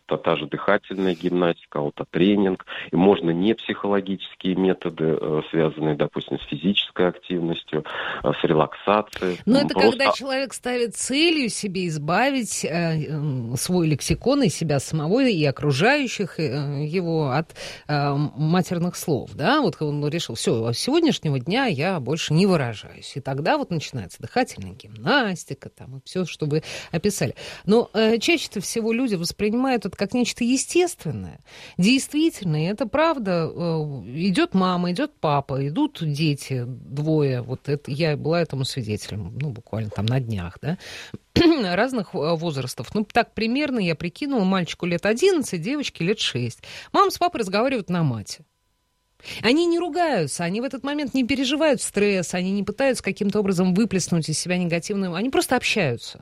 та же дыхательная гимнастика, аутотренинг, и можно не психологические методы, связанные, допустим, с физической активностью, с релаксацией. Но это когда человек ставит целью себе избавить свой лексикон и себя самого, и окружающих его от матерных слов, да, вот он решил, все, с сегодняшнего дня я больше не выражаюсь, и тогда вот начинается дыхательная гимнастика, там, и все, что вы описали. Но чаще всего люди воспринимают это как нечто естественное. Действительно, и это правда. Идет мама, идет папа, идут дети, двое. Вот это, я была этому свидетелем, ну, буквально там на днях, да, разных возрастов. Ну, так примерно я прикинула, мальчику лет 11, девочке лет 6. Мама с папой разговаривают на мате. Они не ругаются, они в этот момент не переживают стресс, они не пытаются каким-то образом выплеснуть из себя негативную, они просто общаются.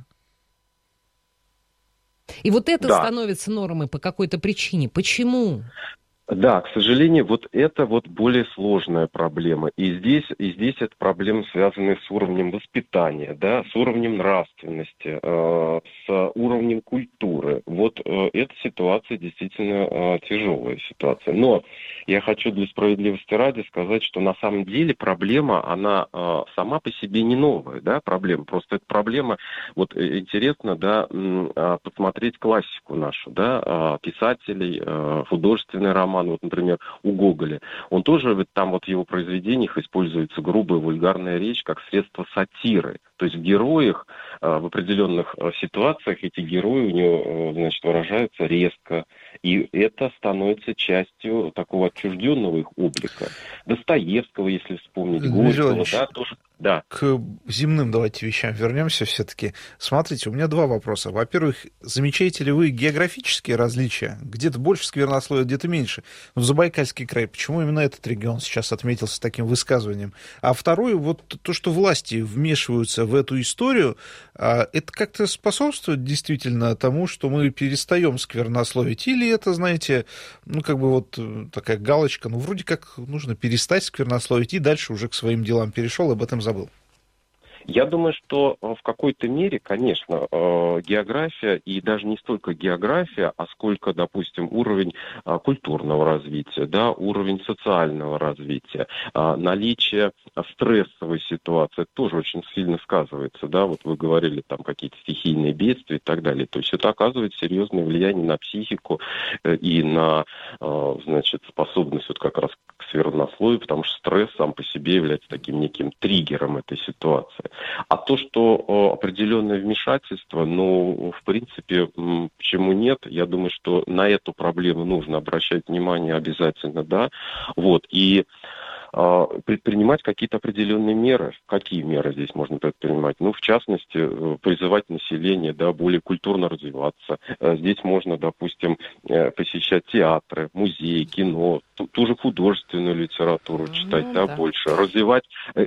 И вот это становится нормой по какой-то причине. Почему? Да, к сожалению, вот это вот более сложная проблема. И здесь это проблемы, связанные с уровнем воспитания, да, с уровнем нравственности, с уровнем культуры. Вот эта ситуация действительно тяжелая ситуация. Но я хочу для справедливости ради сказать, что на самом деле проблема, она сама по себе не новая, да, проблема. Просто эта проблема, вот интересно, да, посмотреть классику нашу, да, писателей, художественный роман. Вот, например, у Гоголя. Он тоже, там вот в его произведениях используется грубая вульгарная речь как средство сатиры. То есть в героях, в определенных ситуациях эти герои у него, значит, выражаются резко. И это становится частью такого отчужденного их облика. Достоевского, если вспомнить, Горького, да, тоже. Да. К земным давайте вещам вернемся все-таки. Смотрите, у меня два вопроса. Во-первых, замечаете ли вы географические различия? Где-то больше сквернословия, где-то меньше. В Забайкальский край. Почему именно этот регион сейчас отметился таким высказыванием? А второе, вот то, что власти вмешиваются в эту историю, это как-то способствует действительно тому, что мы перестаем сквернословить? Или это, знаете, ну, как бы вот такая галочка, ну, вроде как нужно перестать сквернословить и дальше уже к своим делам перешел, об этом забыл? Я думаю, что в какой-то мере, конечно, география, и даже не столько география, а сколько, допустим, уровень культурного развития, да, уровень социального развития, наличие стрессовой ситуации тоже очень сильно сказывается, да, вот вы говорили, там, какие-то стихийные бедствия и так далее, то есть это оказывает серьезное влияние на психику и на, значит, способность вот как раз к сквернословию, потому что стресс сам по себе является таким неким триггером этой ситуации. А то, что определенное вмешательство, ну, в принципе, почему нет? Я думаю, что на эту проблему нужно обращать внимание обязательно, да. Вот, и предпринимать какие-то определенные меры. Какие меры здесь можно предпринимать? Ну, в частности, призывать население, да, более культурно развиваться. Здесь можно, допустим, посещать театры, музеи, кино, ту же художественную литературу читать, да, больше. Развивать,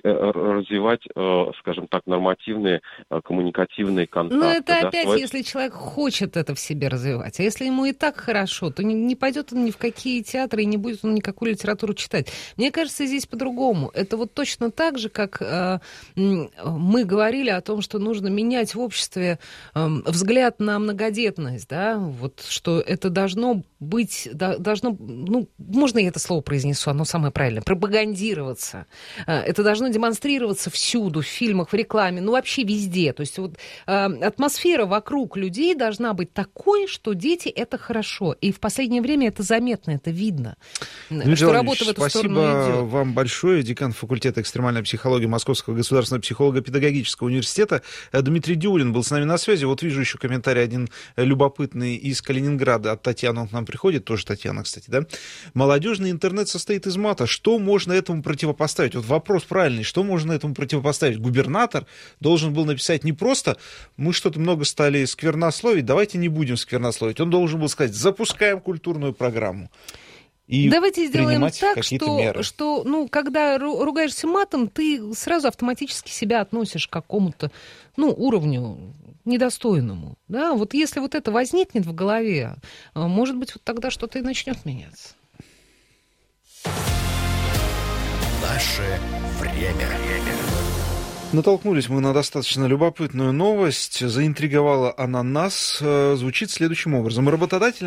скажем так, нормативные коммуникативные контакты. Ну, это опять, если человек хочет это в себе развивать. А если ему и так хорошо, то не пойдет он ни в какие театры и не будет он никакую литературу читать. Мне кажется, здесь по-другому. Это вот точно так же, как мы говорили о том, что нужно менять в обществе взгляд на многодетность, да, вот что это должно быть, ну, можно я это слово произнесу, оно самое правильное, пропагандироваться. Это должно демонстрироваться всюду, в фильмах, в рекламе, ну, вообще везде. То есть вот атмосфера вокруг людей должна быть такой, что дети — это хорошо. И в последнее время это заметно, это видно, что работа в эту сторону идет. Спасибо вам большое. Декан факультета экстремальной психологии Московского государственного психолого-педагогического университета Дмитрий Дюлин был с нами на связи. Вот вижу еще комментарий один любопытный из Калининграда от Татьяны, он к нам приходит, тоже Татьяна, кстати, да? Молодежный интернет состоит из мата. Что можно этому противопоставить? Вот вопрос правильный. Что можно этому противопоставить? Губернатор должен был написать не просто «мы что-то много стали сквернословить, давайте не будем сквернословить». Он должен был сказать «запускаем культурную программу». И давайте сделаем так, что, ну, когда ругаешься матом, ты сразу автоматически себя относишь к какому-то, ну, уровню недостойному. Да? Вот если вот это возникнет в голове, может быть, вот тогда что-то и начнет меняться. Наше время. Натолкнулись мы на достаточно любопытную новость. Заинтриговала она нас. Звучит следующим образом. Работодатели